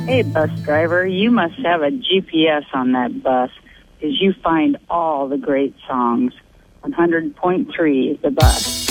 Hey, bus driver, you must have a GPS on that bus because you find all the great songs. 100.3, the bus.